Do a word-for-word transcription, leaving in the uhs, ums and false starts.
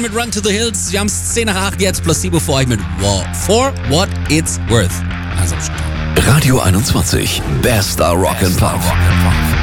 mit Run to the Hills. Wir haben es zehn nach acht jetzt, plus sieben vor euch mit wow, For What It's Worth. Also, Radio einundzwanzig, Bester Rock and Pop.